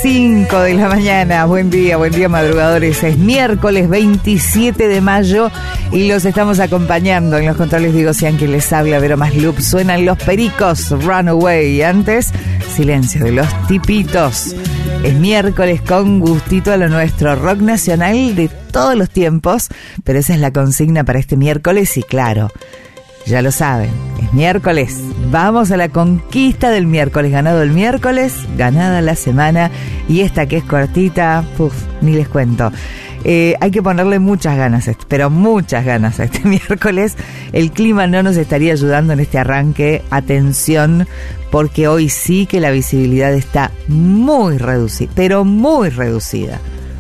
5 de la mañana. Buen día madrugadores. Es miércoles 27 de mayo y los estamos acompañando en los controles. Digo, sean quien les habla, Vero Maslup. Suenan los Pericos, Runaway. Antes, silencio de los Tipitos. Es miércoles con gustito a lo nuestro, rock nacional de todos los tiempos, pero esa es la consigna para este miércoles y claro, ya lo saben, es miércoles, vamos a la conquista del miércoles, ganado el miércoles, ganada la semana y esta que es cortita, ni les cuento. Hay que ponerle muchas ganas, pero muchas ganas a este miércoles. El clima no nos estaría ayudando en este arranque. Atención, porque hoy sí que la visibilidad está muy reducida, pero muy reducida.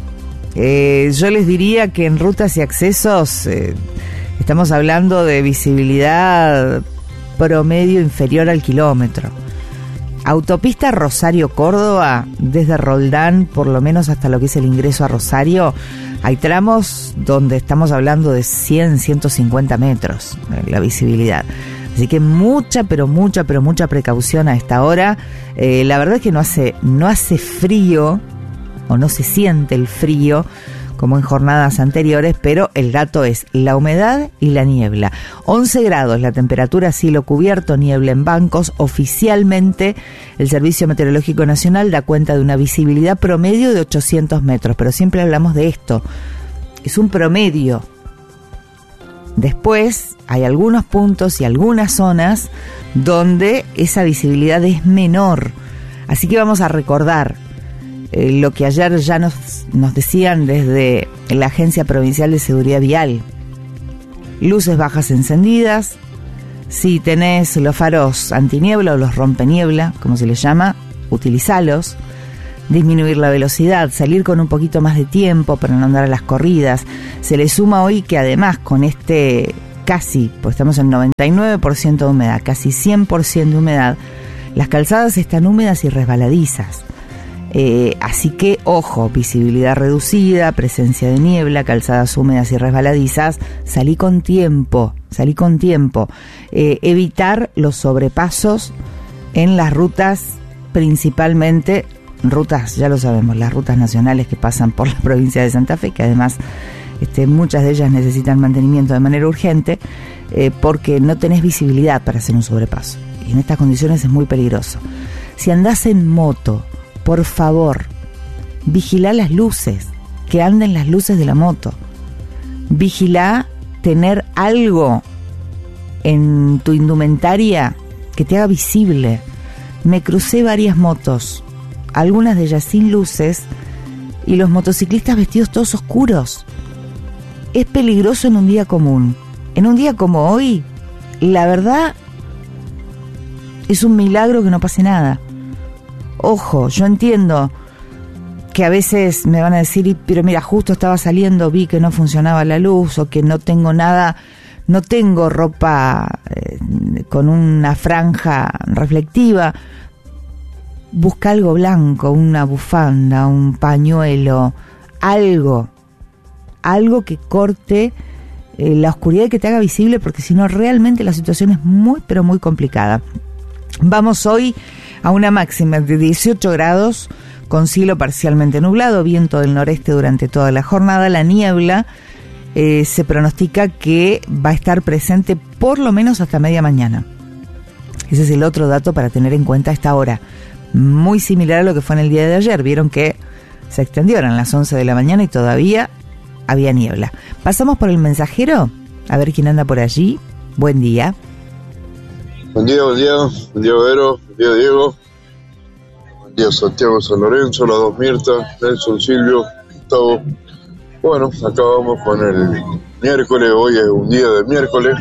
Yo les diría que en rutas y accesos estamos hablando de visibilidad promedio inferior al kilómetro. Autopista Rosario-Córdoba, desde Roldán, por lo menos hasta lo que es el ingreso a Rosario, hay tramos donde estamos hablando de 100, 150 metros la visibilidad. Así que mucha precaución a esta hora. La verdad es que no hace frío, o no se siente el frío, como en jornadas anteriores, pero el dato es la humedad y la niebla. 11 grados la temperatura, cielo cubierto, niebla en bancos. Oficialmente, el Servicio Meteorológico Nacional da cuenta de una visibilidad promedio de 800 metros, pero siempre hablamos de esto. Es un promedio. Después, hay algunos puntos y algunas zonas donde esa visibilidad es menor. Así que vamos a recordar lo que ayer ya nos decían desde la Agencia Provincial de Seguridad Vial. Luces bajas encendidas. Si tenés los faros antiniebla o los rompeniebla, como se les llama, utilizalos. Disminuir la velocidad, salir con un poquito más de tiempo para no andar a las corridas. Se le suma hoy que además con pues estamos en 99% de humedad, casi 100% de humedad, las calzadas están húmedas y resbaladizas. Así que, ojo, visibilidad reducida, presencia de niebla, calzadas húmedas y resbaladizas, salí con tiempo. Evitar los sobrepasos en las rutas, principalmente rutas, ya lo sabemos, las rutas nacionales que pasan por la provincia de Santa Fe, que además muchas de ellas necesitan mantenimiento de manera urgente, porque no tenés visibilidad para hacer un sobrepaso. Y en estas condiciones es muy peligroso. Si andás en moto, por favor, vigilá las luces, que anden las luces de la moto. Vigilá tener algo en tu indumentaria que te haga visible. Me crucé varias motos, algunas de ellas sin luces, y los motociclistas vestidos todos oscuros. Es peligroso en un día común. En un día como hoy, la verdad, es un milagro que no pase nada. Ojo, yo entiendo que a veces me van a decir, pero mira, justo estaba saliendo, vi que no funcionaba la luz, o que no tengo nada, no tengo ropa con una franja reflectiva. Busca algo blanco, una bufanda, un pañuelo, algo que corte la oscuridad y que te haga visible, porque si no realmente la situación es muy, pero muy complicada. Vamos hoy a una máxima de 18 grados, con cielo parcialmente nublado, viento del noreste durante toda la jornada. La niebla se pronostica que va a estar presente por lo menos hasta media mañana. Ese es el otro dato para tener en cuenta a esta hora. Muy similar a lo que fue en el día de ayer. Vieron que se extendió, eran las 11 de la mañana y todavía había niebla. Pasamos por el mensajero, a ver quién anda por allí. Buen día. Buen día, Vero, buen día, Diego, buen día, Santiago, San Lorenzo, las dos Mirta, Nelson, Silvio, Gustavo. Bueno, acá vamos con el miércoles, hoy es un día de miércoles,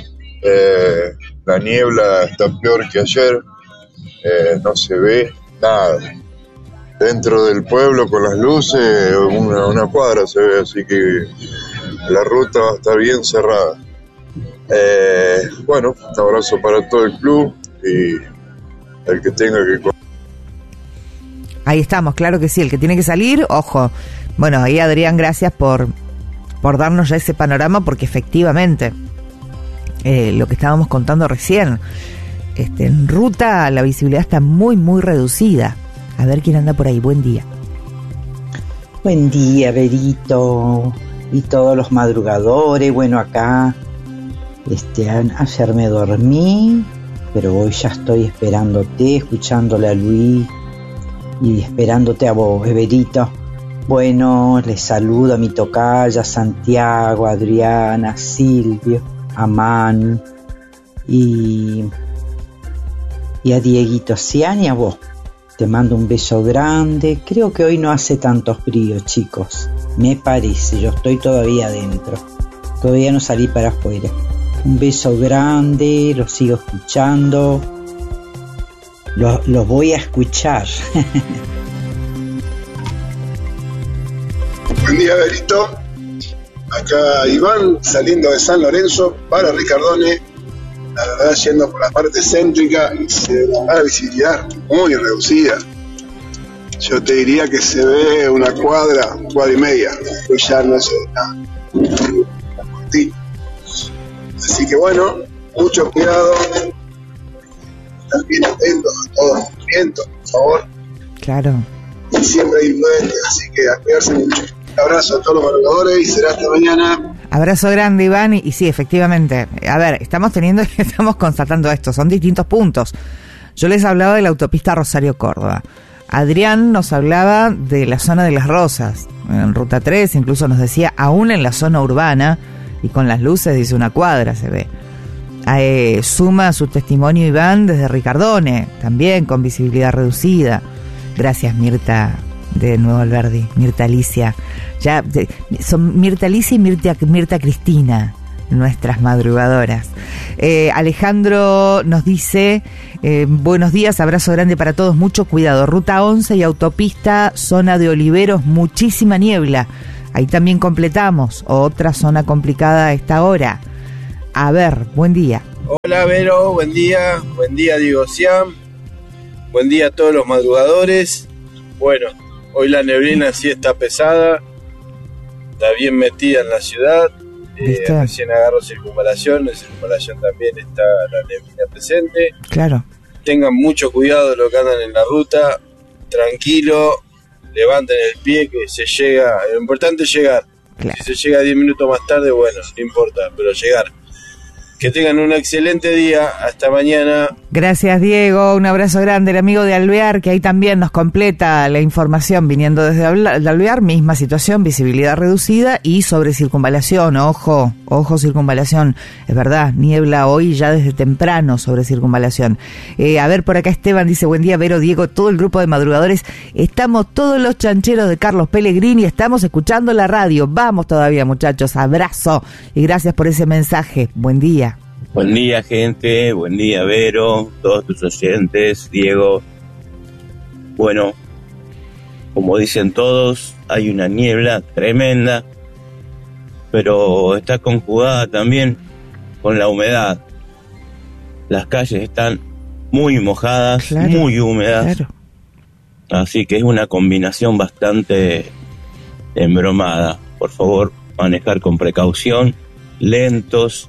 la niebla está peor que ayer, no se ve nada. Dentro del pueblo con las luces, una cuadra se ve, así que la ruta está bien cerrada. Bueno, un abrazo para todo el club y el que tenga que... Ahí estamos, claro que sí, el que tiene que salir, ojo. Bueno, ahí Adrián, gracias por darnos ya ese panorama, porque efectivamente lo que estábamos contando recién, en ruta la visibilidad está muy reducida. A ver quién anda por ahí. Buen día. Buen día, Berito y todos los madrugadores. Bueno, acá ayer me dormí, pero hoy ya estoy esperándote, escuchándole a Luis y esperándote a vos, Berito. Bueno, les saludo a mi tocaya, a Santiago, a Adriana, a Silvio, a Manu y a Dieguito Ciani, a vos. Te mando un beso grande. Creo que hoy no hace tanto frío, chicos. Me parece, yo estoy todavía adentro. Todavía no salí para afuera. Un beso grande, los sigo escuchando. Los voy a escuchar. Buen día, Berito. Acá Iván, saliendo de San Lorenzo para Ricardone. La verdad, yendo por la parte céntrica, se ve la visibilidad muy reducida. Yo te diría que se ve una cuadra y media. Pues ya no se ve nada. Así que bueno, mucho cuidado. Estar bien atentos a todos los movimientos, por favor. Claro. Y siempre hay influentes, así que a cuidarse mucho. Un abrazo a todos los madrugadores y será hasta mañana. Abrazo grande, Iván, y sí, efectivamente, a ver, estamos constatando esto, son distintos puntos. Yo les hablaba de la autopista Rosario-Córdoba. Adrián nos hablaba de la zona de Las Rosas, en Ruta 3, incluso nos decía, aún en la zona urbana, y con las luces, dice, una cuadra se ve. Suma su testimonio Iván desde Ricardone, también con visibilidad reducida. Gracias, Mirta de Nuevo Alberdi, Mirta Alicia. Son Mirta Alicia y Mirta Cristina, nuestras madrugadoras. Alejandro nos dice, buenos días, abrazo grande para todos, mucho cuidado. Ruta 11 y autopista, zona de Oliveros, muchísima niebla. Ahí también completamos, otra zona complicada a esta hora. A ver, buen día. Hola, Vero, buen día Diego Siam, buen día a todos los madrugadores. Bueno, hoy la neblina sí está pesada, está bien metida en la ciudad. Recién agarro circunvalación, en circunvalación también está la neblina presente. Claro. Tengan mucho cuidado de lo que andan en la ruta, tranquilo, levanten el pie que se llega, lo importante es llegar. Claro. Si se llega 10 minutos más tarde, bueno, no importa, pero llegar. Que tengan un excelente día, hasta mañana. Gracias, Diego, un abrazo grande. El amigo de Alvear, que ahí también nos completa la información viniendo desde Alvear, misma situación, visibilidad reducida y sobre circunvalación, ojo circunvalación, es verdad, niebla hoy ya desde temprano sobre circunvalación. A ver, por acá Esteban dice, buen día, Vero, Diego, todo el grupo de madrugadores, estamos todos los chancheros de Carlos Pellegrini, estamos escuchando la radio, vamos todavía, muchachos, abrazo y gracias por ese mensaje, buen día. Buen día, gente, buen día, Vero, todos tus oyentes, Diego. Bueno, como dicen todos, hay una niebla tremenda, pero está conjugada también con la humedad. Las calles están muy mojadas, claro, muy húmedas, claro. Así que es una combinación bastante embromada. Por favor, manejar con precaución, lentos.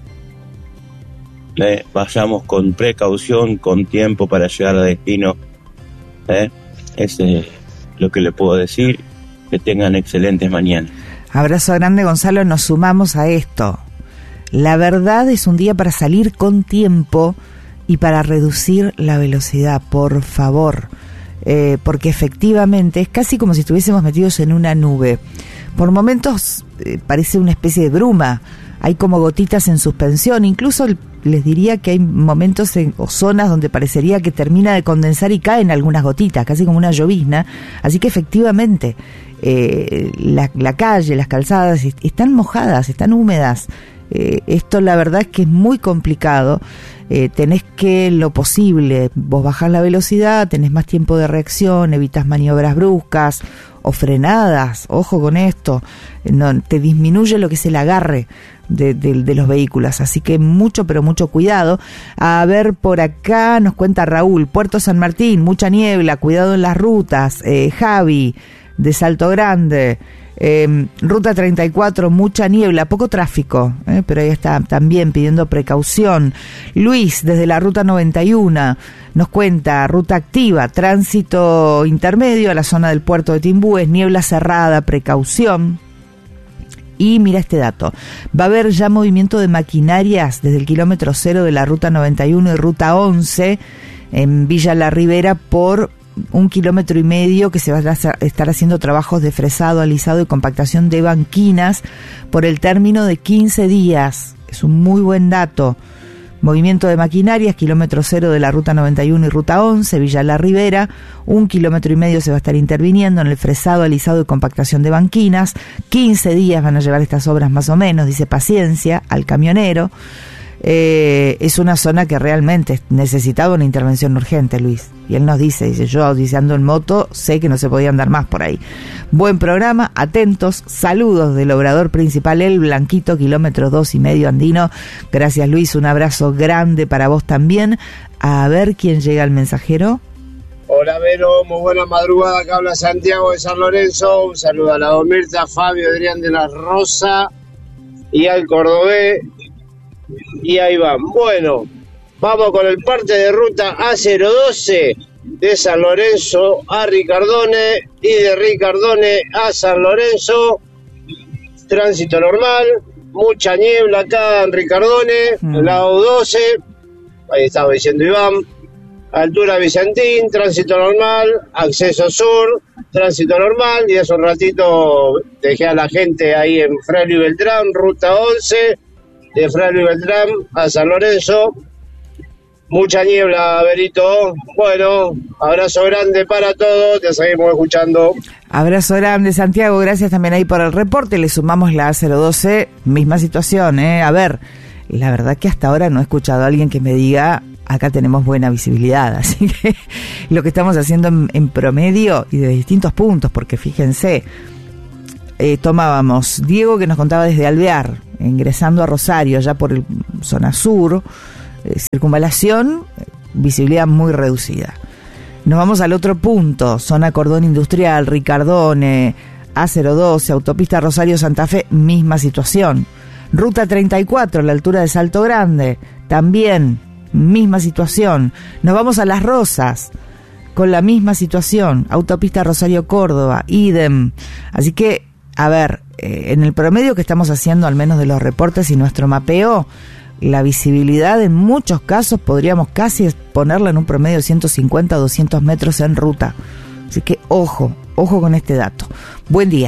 Vayamos con precaución, con tiempo para llegar a destino. Ese es lo que le puedo decir. Que tengan excelentes mañanas. Abrazo grande, Gonzalo, nos sumamos a esto. La verdad es un día para salir con tiempo y para reducir la velocidad, por favor. Porque efectivamente es casi como si estuviésemos metidos en una nube. Por momentos parece una especie de bruma. Hay como gotitas en suspensión, incluso les diría que hay momentos o zonas donde parecería que termina de condensar y caen algunas gotitas, casi como una llovizna. Así que efectivamente la calle, las calzadas están mojadas, están húmedas. Esto la verdad es que es muy complicado. Tenés que, lo posible, vos bajás la velocidad, tenés más tiempo de reacción, evitas maniobras bruscas o frenadas, ojo con esto, no, te disminuye lo que es el agarre de los vehículos, así que mucho, pero mucho cuidado. A ver, por acá nos cuenta Raúl, Puerto San Martín, mucha niebla, cuidado en las rutas. Javi, de Salto Grande, Ruta 34, mucha niebla, poco tráfico, pero ahí está también pidiendo precaución. Luis, desde la Ruta 91, nos cuenta, ruta activa, tránsito intermedio a la zona del puerto de Timbúes, niebla cerrada, precaución. Y mira este dato, va a haber ya movimiento de maquinarias desde el kilómetro 0 de la Ruta 91 y Ruta 11 en Villa La Ribera por 1,5 kilómetros que se va a estar haciendo trabajos de fresado, alisado y compactación de banquinas por el término de 15 días. Es un muy buen dato. Movimiento de maquinarias, kilómetro 0 de la Ruta 91 y Ruta 11, Villa La Ribera, 1,5 kilómetros se va a estar interviniendo en el fresado, alisado y compactación de banquinas. 15 días van a llevar estas obras más o menos, dice paciencia al camionero. Es una zona que realmente necesitaba una intervención urgente, Luis. Y él nos dice, yo ando en moto, sé que no se podía andar más por ahí. Buen programa, atentos, saludos del obrador principal, El Blanquito, kilómetro 2,5 andino. Gracias, Luis, un abrazo grande para vos también. A ver quién llega al mensajero. Hola, Vero, muy buena madrugada, acá habla Santiago de San Lorenzo. Un saludo a la Don Mirta, Fabio, Adrián de la Rosa y al Cordobés. Y ahí van. Bueno, vamos con el parte de ruta A012 de San Lorenzo a Ricardone y de Ricardone a San Lorenzo. Tránsito normal, mucha niebla acá en Ricardone, el lado 12, ahí estaba diciendo Iván. Altura Vicentín, tránsito normal, acceso sur, tránsito normal. Y hace un ratito dejé a la gente ahí en Frailer y Beltrán, ruta 11. De Frailer y Beltrán a San Lorenzo, mucha niebla, Berito. Bueno, abrazo grande para todos, te seguimos escuchando. Abrazo grande, Santiago, gracias también ahí por el reporte. Le sumamos la A012, misma situación, A ver, la verdad que hasta ahora no he escuchado a alguien que me diga, acá tenemos buena visibilidad, así que lo que estamos haciendo en promedio y de distintos puntos, porque fíjense, tomábamos Diego que nos contaba desde Alvear, ingresando a Rosario, ya por el zona sur, circunvalación, visibilidad muy reducida. Nos vamos al otro punto, zona Cordón Industrial, Ricardone, A012, autopista Rosario-Santa Fe, misma situación. Ruta 34, a la altura de Salto Grande, también misma situación. Nos vamos a Las Rosas, con la misma situación, autopista Rosario-Córdoba, idem. Así que, a ver, en el promedio que estamos haciendo, al menos de los reportes y nuestro mapeo, la visibilidad en muchos casos podríamos casi ponerla en un promedio de 150 o 200 metros en ruta. Así que ojo con este dato. Buen día.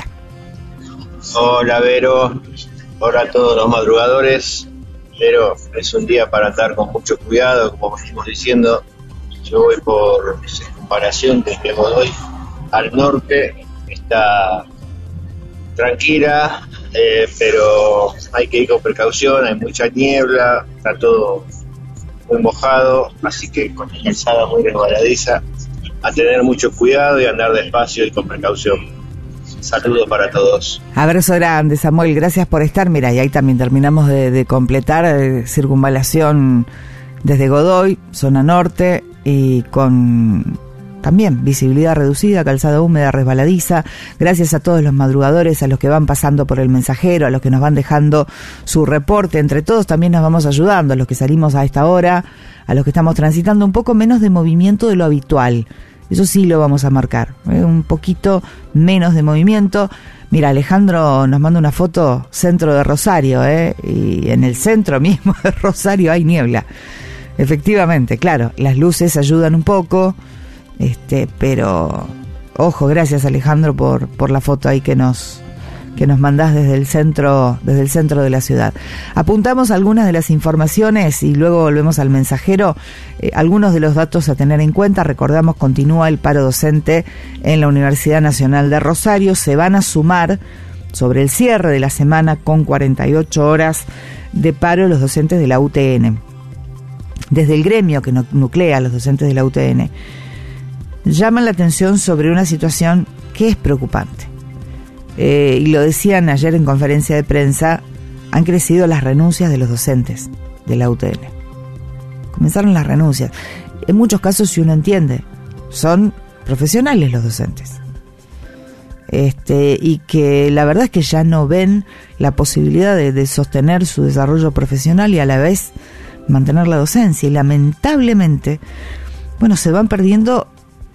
Hola, Vero. Hola a todos los madrugadores. Pero es un día para andar con mucho cuidado, como venimos diciendo. Yo voy por comparación desde Godoy al norte. Está tranquila, pero hay que ir con precaución, hay mucha niebla, está todo muy mojado, así que con la calzada muy resbaladiza, a tener mucho cuidado y andar despacio y con precaución. Saludos para todos. Abrazo grande, Samuel, gracias por estar. Mira, y ahí también terminamos de completar circunvalación desde Godoy, zona norte, y con también visibilidad reducida, calzada húmeda, resbaladiza. Gracias a todos los madrugadores, a los que van pasando por el mensajero, a los que nos van dejando su reporte. Entre todos también nos vamos ayudando, a los que salimos a esta hora, a los que estamos transitando un poco menos de movimiento de lo habitual. Eso sí lo vamos a marcar, un poquito menos de movimiento. Mira, Alejandro nos manda una foto, centro de Rosario, y en el centro mismo de Rosario hay niebla. Efectivamente, claro, las luces ayudan un poco, pero ojo, gracias Alejandro por la foto ahí que nos mandás desde el centro de la ciudad. Apuntamos algunas de las informaciones y luego volvemos al mensajero. Algunos de los datos a tener en cuenta. Recordamos, continúa el paro docente en la Universidad Nacional de Rosario. Se van a sumar sobre el cierre de la semana con 48 horas de paro los docentes de la UTN. Desde el gremio que nuclea a los docentes de la UTN, llaman la atención sobre una situación que es preocupante. Y lo decían ayer en conferencia de prensa, han crecido las renuncias de los docentes de la UTN. Comenzaron las renuncias. En muchos casos, si uno entiende, son profesionales los docentes. y que la verdad es que ya no ven la posibilidad de sostener su desarrollo profesional y a la vez mantener la docencia. Y lamentablemente, bueno, se van perdiendo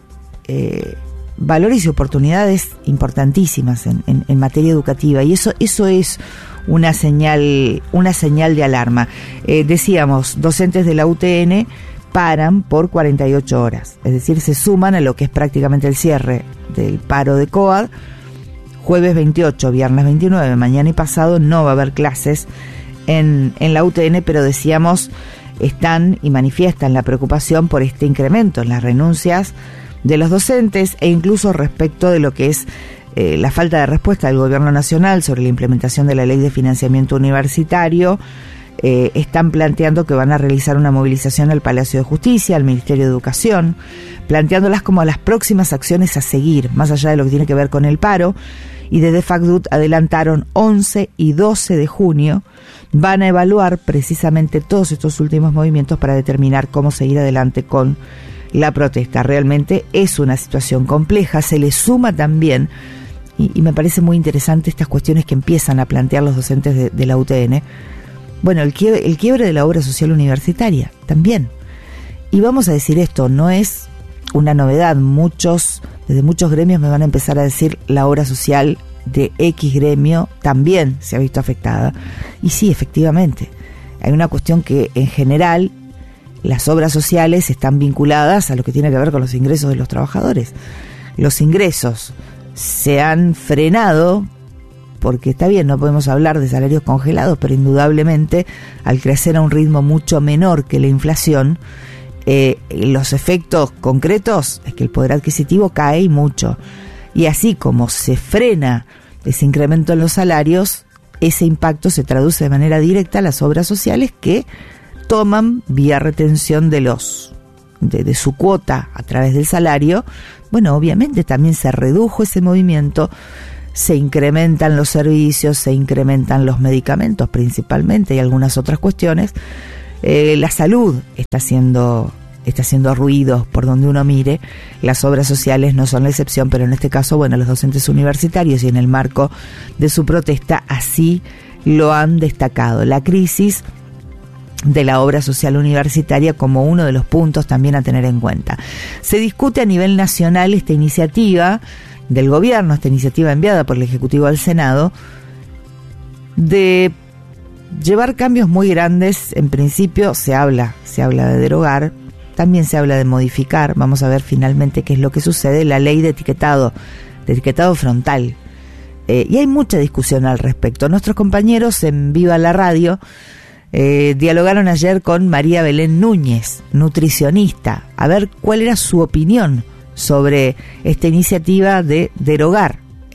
valores y oportunidades importantísimas en materia educativa, y eso es una señal de alarma. Decíamos, docentes de la UTN paran por 48 horas, es decir, se suman a lo que es prácticamente el cierre del paro de COAD. Jueves 28, viernes 29, mañana y pasado no va a haber clases en la UTN, pero decíamos, están y manifiestan la preocupación por este incremento en las renuncias de los docentes, e incluso respecto de lo que es la falta de respuesta del Gobierno Nacional sobre la implementación de la Ley de Financiamiento Universitario. Están planteando que van a realizar una movilización al Palacio de Justicia, al Ministerio de Educación, planteándolas como las próximas acciones a seguir, más allá de lo que tiene que ver con el paro. Y desde FACDUT adelantaron 11 y 12 de junio, van a evaluar precisamente todos estos últimos movimientos para determinar cómo seguir adelante con la protesta. Realmente es una situación compleja. Se le suma también, y me parece muy interesante estas cuestiones que empiezan a plantear los docentes de la UTN, bueno, el quiebre de la obra social universitaria también. Y vamos a decir esto, no es una novedad. Desde muchos gremios me van a empezar a decir la obra social de X gremio también se ha visto afectada. Y sí, efectivamente, hay una cuestión que en general las obras sociales están vinculadas a lo que tiene que ver con los ingresos de los trabajadores. Los ingresos se han frenado porque está bien, no podemos hablar de salarios congelados, pero indudablemente al crecer a un ritmo mucho menor que la inflación, los efectos concretos es que el poder adquisitivo cae y mucho. Y así como se frena ese incremento en los salarios, ese impacto se traduce de manera directa a las obras sociales que toman vía retención de su cuota a través del salario. Bueno, obviamente también se redujo ese movimiento, se incrementan los servicios, se incrementan los medicamentos principalmente y algunas otras cuestiones. La salud está haciendo ruido por donde uno mire. Las obras sociales no son la excepción, pero en este caso, bueno, los docentes universitarios y en el marco de su protesta así lo han destacado. La crisis de la obra social universitaria como uno de los puntos también a tener en cuenta. Se discute a nivel nacional esta iniciativa del gobierno, esta iniciativa enviada por el Ejecutivo al Senado, de llevar cambios muy grandes. En principio se habla de derogar, también se habla de modificar. Vamos a ver finalmente qué es lo que sucede. La ley de etiquetado frontal. Y hay mucha discusión al respecto. Nuestros compañeros en Viva la Radio dialogaron ayer con María Belén Núñez, nutricionista, a ver cuál era su opinión sobre esta iniciativa de derogar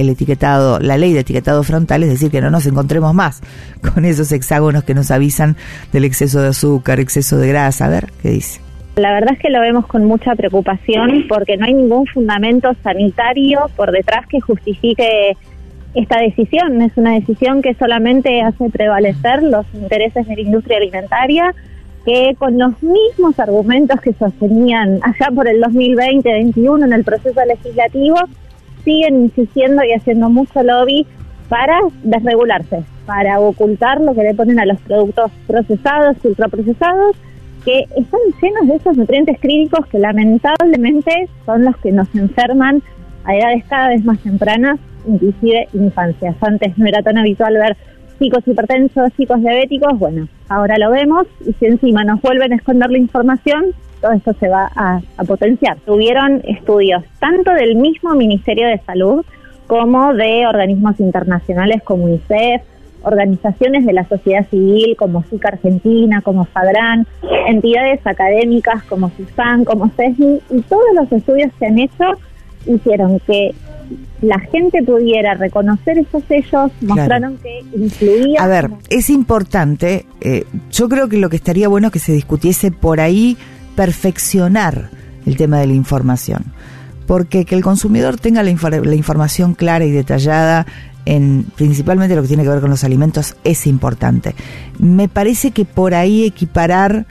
la ley de etiquetado frontal, es decir, que no nos encontremos más con esos hexágonos que nos avisan del exceso de azúcar, exceso de grasa. A ver, ¿qué dice? La verdad es que lo vemos con mucha preocupación porque no hay ningún fundamento sanitario por detrás que justifique esta decisión. Es una decisión que solamente hace prevalecer los intereses de la industria alimentaria, que con los mismos argumentos que sostenían allá por el 2020-21 en el proceso legislativo, siguen insistiendo y haciendo mucho lobby para desregularse, para ocultar lo que le ponen a los productos procesados, ultraprocesados, que están llenos de esos nutrientes críticos que lamentablemente son los que nos enferman a edades cada vez más tempranas, inclusive infancias. Antes no era tan habitual ver chicos hipertensos, chicos diabéticos, bueno, ahora lo vemos, y si encima nos vuelven a esconder la información, todo esto se va a potenciar. Tuvieron estudios tanto del mismo Ministerio de Salud como de organismos internacionales como UNICEF, organizaciones de la sociedad civil como SICA Argentina, como FADRAN, entidades académicas como CISAN, como CESNI, y todos los estudios que han hecho hicieron que la gente pudiera reconocer esos sellos, mostraron que influía. A ver, es importante, yo creo que lo que estaría bueno es que se discutiese por ahí perfeccionar el tema de la información, porque que el consumidor tenga la información clara y detallada en principalmente lo que tiene que ver con los alimentos es importante. Me parece que por ahí equiparar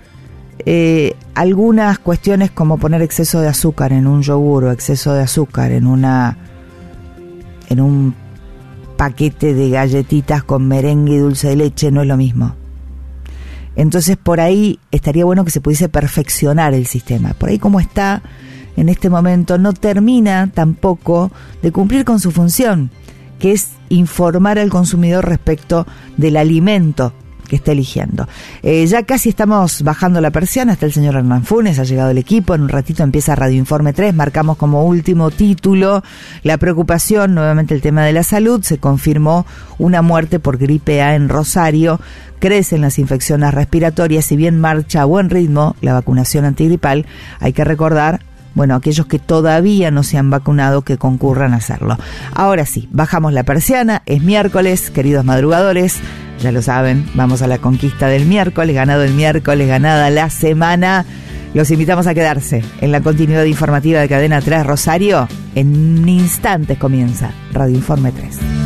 algunas cuestiones como poner exceso de azúcar en un yogur o exceso de azúcar en una en un paquete de galletitas con merengue y dulce de leche no es lo mismo. Entonces por ahí estaría bueno que se pudiese perfeccionar el sistema. Por ahí como está en este momento no termina tampoco de cumplir con su función, que es informar al consumidor respecto del alimento que está eligiendo. Ya casi estamos bajando la persiana, está el señor Hernán Funes, ha llegado el equipo, en un ratito empieza Radio Informe 3, marcamos como último título la preocupación, nuevamente el tema de la salud, se confirmó una muerte por gripe A en Rosario, crecen las infecciones respiratorias, si bien marcha a buen ritmo la vacunación antigripal, hay que recordar, bueno, aquellos que todavía no se han vacunado que concurran a hacerlo. Ahora sí, bajamos la persiana, es miércoles, queridos madrugadores, ya lo saben, vamos a la conquista del miércoles, ganado el miércoles, ganada la semana. Los invitamos a quedarse en la continuidad informativa de Cadena 3 Rosario. En instantes comienza Radio Informe 3.